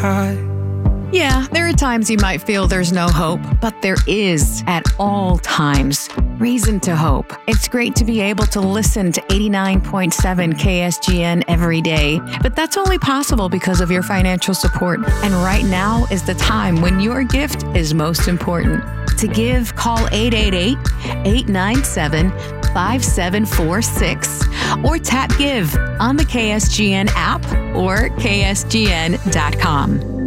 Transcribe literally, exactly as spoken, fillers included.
high. Yeah, there are times you might feel there's no hope, but there is at all times reason to hope. It's great to be able to listen to eighty-nine point seven K S G N every day, but that's only possible because of your financial support. And right now is the time when your gift is most important. To give, call eight eight eight, eight nine seven, five seven four six or tap Give on the K S G N app or K S G N dot com.